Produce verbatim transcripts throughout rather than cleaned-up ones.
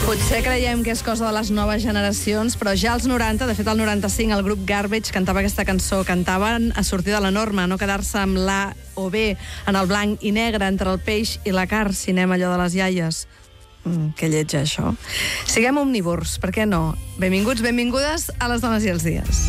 Potser creiem que és cosa de les noves generacions, però ja als noranta, de fet al noranta-cinc, el grup Garbage cantava aquesta cançó. Cantaven a sortir de la norma, no quedar-se amb l'A o B en el blanc i negre, entre el peix i la carn, si anem allò de les iaies. Mm, que lleig, això. Siguem omnívors, per què no? Benvinguts, benvingudes a Les Dones i els Dies.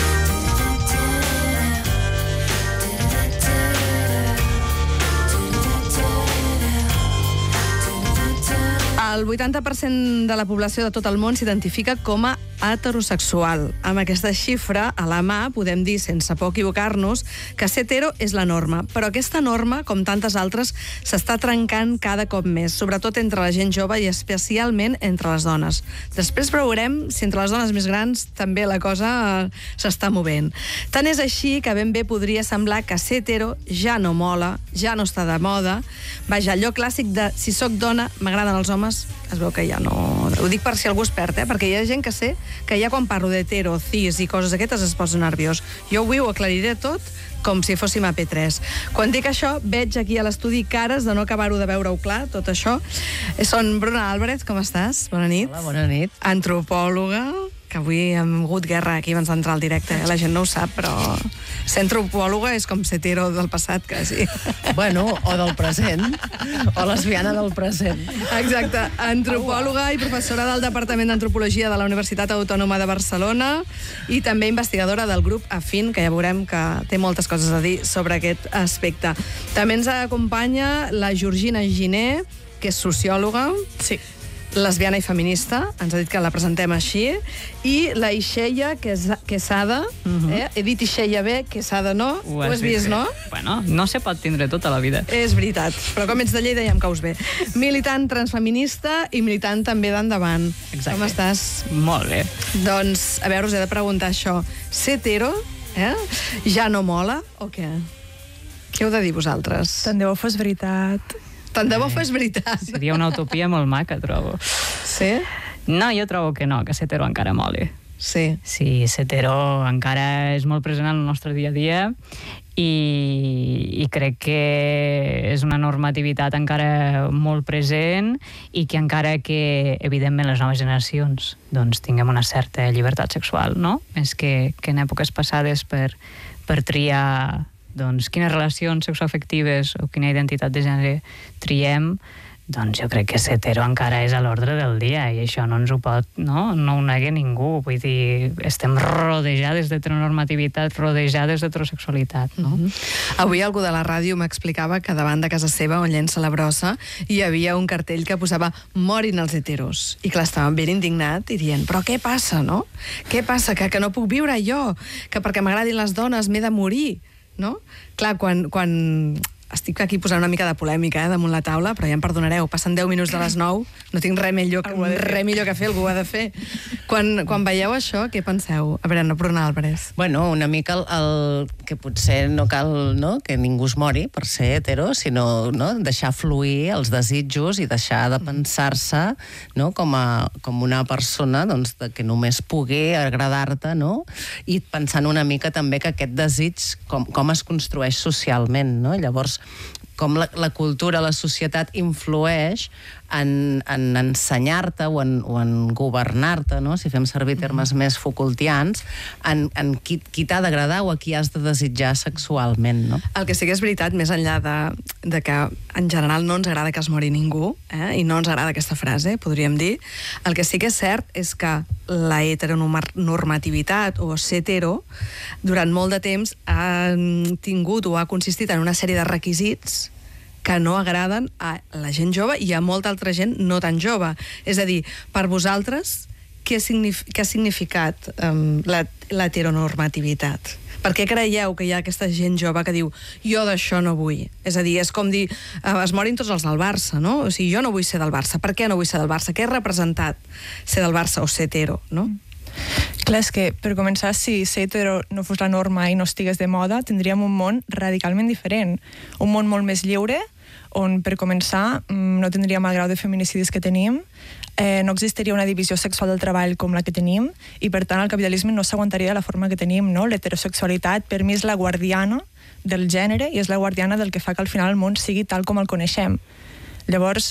El vuitanta per cent de la població de tot el món s'identifica com a heterosexual. Amb aquesta xifra a la mà podem dir, sense por equivocar-nos, que ser hetero és la norma. Però aquesta norma, com tantes altres, s'està trencant cada cop més, sobretot entre la gent jove i especialment entre les dones. Després veurem si entre les dones més grans també la cosa s'està movent. Tant és així que ben bé podria semblar que ser hetero ja no mola, ja no està de moda. Vaja, allò clàssic de si sóc dona, m'agraden els homes, es veu que ja no... Ho dic per si algú es perd, eh? Perquè hi ha gent que sé que ja quan parlo d'hetero, cis i coses aquestes es posa nerviós. Jo avui ho aclariré tot com si fóssim a P tres. Quan dic això, veig aquí a l'estudi cares de no acabar-ho de veure-ho clar, tot això. Són Bruna Álvarez, com estàs? Bona nit. Hola, bona nit. Antropòloga, que avui hem hagut guerra aquí abans d'entrar al directe. La gent no ho sap, però ser antropòloga és com ser hetero del passat, quasi. Bueno, o del present, o lesbiana del present. Exacte. Antropòloga i professora del Departament d'Antropologia de la Universitat Autònoma de Barcelona i també investigadora del grup Afin, que ja veurem que té moltes coses a dir sobre aquest aspecte. També ens acompanya la Georgina Giner, que és sociòloga. Sí. Lesbiana i feminista, ens ha dit que la presentem així, i la Ixeia Quesada, uh-huh. eh? He dit Ixeia bé, Quesada no, ho, ho has vist, no? Bueno, no se pot tindre tota la vida. És veritat, però com ets de Lleida ja em caus bé. Militant transfeminista i militant també d'Endavant. Exacte. Com estàs? Molt bé. Doncs, a veure, us he de preguntar això. Ser hetero, eh? Ja no mola, o què? Què heu de dir vosaltres? Tant de bo fos veritat. Tant de bo fos veritat. Seria una utopia molt maca, trobo. Sí? No, jo trobo que no, que ser hetero encara moli. Sí. Sí, ser hetero encara és molt present en el nostre dia a dia i, i crec que és una normativitat encara molt present i que encara que, evidentment, les noves generacions doncs, tinguem una certa llibertat sexual, no? Més que, que en èpoques passades per, per triar doncs, quines relacions sexoafectives o quina identitat de gènere triem, doncs jo crec que ser hetero encara és a l'ordre del dia i això no ens ho pot, no? No ho negui ningú. Vull dir, estem rodejades d'heteronormativitat, rodejades d'heterosexualitat, no? Mm-hmm. Avui algú de la ràdio m'explicava que davant de casa seva, on llença la brossa, hi havia un cartell que posava morin els heteros. I clar, estaven ben indignat i dient, però què passa, no? Què passa? Que, que no puc viure jo? Que perquè m'agradin les dones m'he de morir? No? Clar, quan, quan... Estic aquí posant una mica de polèmica eh, damunt la taula, però ja em perdonareu, passen deu minuts de les nou, no tinc res millor que, res millor que fer, algú ho ha de fer. Quan, quan veieu això, què penseu? A veure, no, Bruna Álvarez. Bueno, una mica el, el que potser no cal, no?, que ningú es mori per ser hetero, sinó, no?, deixar fluir els desitjos i deixar de pensar-se, no?, com, a, com una persona doncs, de que només pugui agradar-te, no?, i pensant una mica també que aquest desig com, com es construeix socialment, no? Llavors, com la, la cultura, la societat influeix en, en ensenyar-te o en, o en governar-te, no? Si fem servir termes més Foucaultians, en, en qui, qui t'ha d'agradar o a qui has de desitjar sexualment, no? El que sí que és veritat, més enllà de, de que en general no ens agrada que es mori ningú, eh? I no ens agrada aquesta frase, podríem dir, el que sí que és cert és que la heteronormativitat o ser hetero durant molt de temps ha tingut o ha consistit en una sèrie de requisits que no agraden a la gent jove i a molta altra gent no tan jove. És a dir, per vosaltres, què, signif què ha significat um, l'heteronormativitat? Per què creieu que hi ha aquesta gent jove que diu jo d'això no vull? És a dir, és com dir, uh, es morin tots els del Barça, no? O sigui, jo no vull ser del Barça. Per què no vull ser del Barça? Què ha representat ser del Barça o ser hetero, no? Clar, és que, per començar, si ser hetero no fos la norma i no estigués de moda, tindríem un món radicalment diferent. Un món molt més lliure, on, per començar, no tindríem el grau de feminicidis que tenim, eh, no existiria una divisió sexual del treball com la que tenim, i, per tant, el capitalisme no s'aguantaria de la forma que tenim, no? L'heterosexualitat, per mi, és la guardiana del gènere i és la guardiana del que fa que, al final, el món sigui tal com el coneixem. Llavors,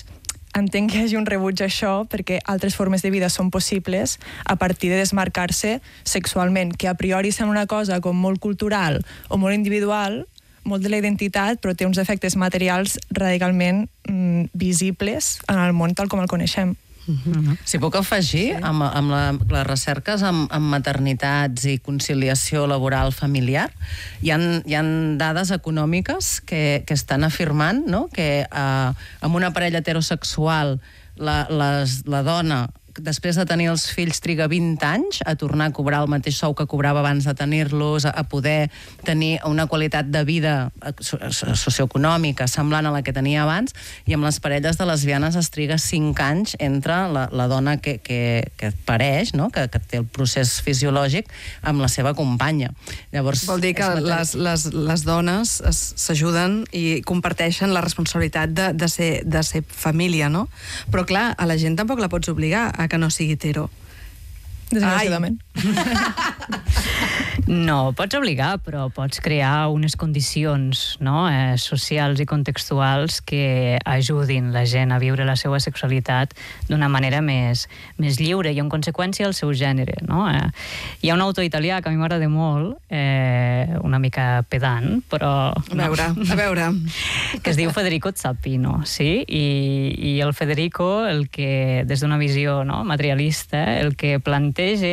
entenc que hi hagi un rebuig a això perquè altres formes de vida són possibles a partir de desmarcar-se sexualment, que a priori sembla una cosa com molt cultural o molt individual, molt de la identitat, però té uns efectes materials radicalment mm, visibles en el món tal com el coneixem. Uh-huh. Si puc afegir, sí. amb, amb la, les recerques amb, amb maternitats i conciliació laboral familiar, hi ha, hi ha dades econòmiques que, que estan afirmant, no?, que eh, amb una parella heterosexual la, les, la dona després de tenir els fills triga vint anys a tornar a cobrar el mateix sou que cobrava abans de tenir-los, a poder tenir una qualitat de vida socioeconòmica semblant a la que tenia abans, i amb les parelles de lesbianes es triga cinc anys entre la, la dona que, que, que pareix, no?, que, que té el procés fisiològic, amb la seva companya. Llavors, vol dir que les, les, les dones s'ajuden i comparteixen la responsabilitat de, de, ser, de ser família, no? Però clar, a la gent tampoc la pots obligar a que no sigui hetero. Desgraciadament. No, pots obligar, però pots crear unes condicions, no?, eh, socials i contextuals que ajudin la gent a viure la seva sexualitat d'una manera més, més lliure i en conseqüència el seu gènere, no? Eh, hi ha un autor italià que a mi m'agrada molt, eh, una mica pedant, però... A veure, no, a veure. Que es diu Federico Zappino, sí? I, i el Federico, el que, des d'una visió, no?, materialista, el que planteja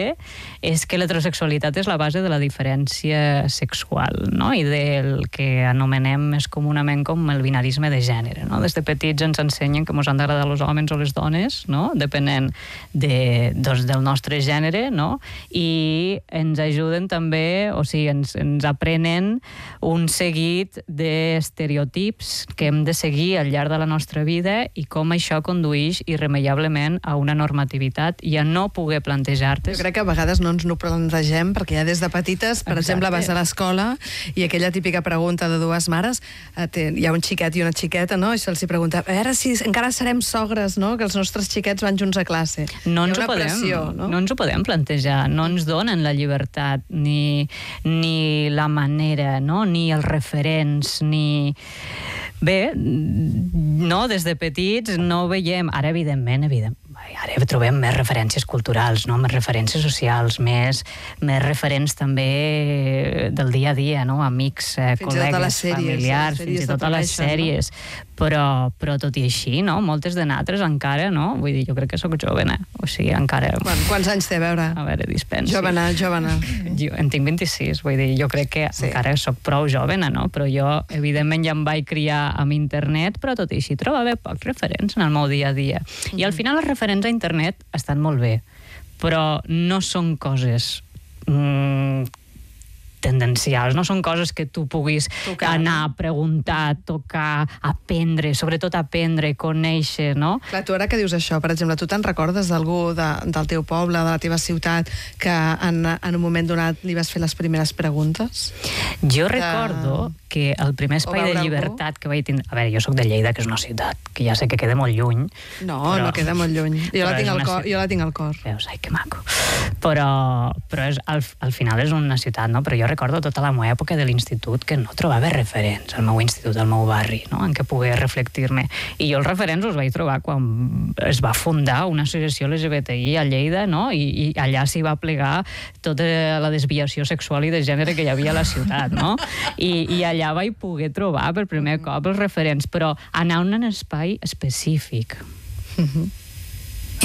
és que l'heterosexualitat és la base de la diferència sexual, no?, i del que anomenem més comunament com el binarisme de gènere, no? Des de petits ens ensenyen que ens han d'agradar els homes o les dones, no?, depenent de, doncs, del nostre gènere, no?, i ens ajuden també, o sigui, ens, ens aprenen un seguit d'estereotips que hem de seguir al llarg de la nostra vida i com això condueix irremeiablement a una normativitat i a no poder plantejar. Jo crec que a vegades no ens no plantegem, perquè ja des de petites, per Exacte. exemple, vas a l'escola i aquella típica pregunta de dues mares, hi ha un xiquet i una xiqueta, no?, i se'ls pregunta, a veure si encara serem sogres, no?, que els nostres xiquets van junts a classe. No ens ho podem, pressió, no? no ens ho podem plantejar, no ens donen la llibertat, ni, ni la manera, no?, ni els referents, ni... Bé, no, des de petits no veiem, ara evidentment, evidentment, ara trobem més referències culturals, no?, més referències socials, més, més referents també del dia a dia, no?, amics, eh, col·legues, sèries, familiars, fins i tot a les sèries. No? Però, però tot i així, no?, moltes de nosaltres encara, no?, vull dir, jo crec que sóc jovena, o sigui, encara... Quan, quants anys té, a veure? A veure, dispensi. Jovena, jovena. Jo en tinc vint-i-sis, vull dir, jo crec que sí. encara sóc prou jovena, no?, però jo, evidentment, ja em vaig criar amb internet, però tot i així trobava pocs referents en el meu dia a dia. Mm-hmm. I al final els referents a internet estan molt bé, però no són coses mm, tendencials, no són coses que tu puguis tocar, anar a preguntar, tocar, aprendre, sobretot aprendre, conèixer, no? Clar, tu ara que dius això, per exemple, tu te'n recordes d'algú de, del teu poble, de la teva ciutat, que en, en un moment donat li vas fer les primeres preguntes? Jo de... recordo que el primer espai de llibertat algú? que vaig tindre... A veure, jo sóc de Lleida, que és una ciutat, que ja sé que queda molt lluny. No, però... no queda molt lluny. Jo la tinc al cor, jo la tinc al cor. Veus, ai, que maco. Però, però és, al, al final és una ciutat, no? Però jo recordo tota la meva època de l'institut que no trobava referents al meu institut, al meu barri, no?, en què pogués reflectir-me. I jo els referents els vaig trobar quan es va fundar una associació L G B T I a Lleida, no?, i, i allà s'hi va plegar tota la desviació sexual i de gènere que hi havia a la ciutat, no? I, i allà vaig poder trobar per primer cop els referents, però anar a un espai específic. Mm-hmm.